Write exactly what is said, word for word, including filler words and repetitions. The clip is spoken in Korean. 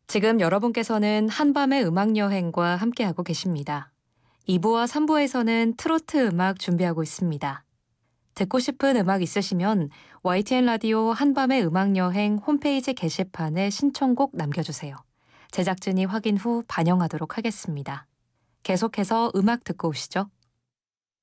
지금 여러분께서는 한밤의 음악 여행과 함께하고 계십니다. 이 부와 삼 부에서는 트로트 음악 준비하고 있습니다. 듣고 싶은 음악 있으시면 와이티엔 라디오 한밤의 음악 여행 홈페이지 게시판에 신청곡 남겨주세요. 제작진이 확인 후 반영하도록 하겠습니다. 계속해서 음악 듣고 오시죠.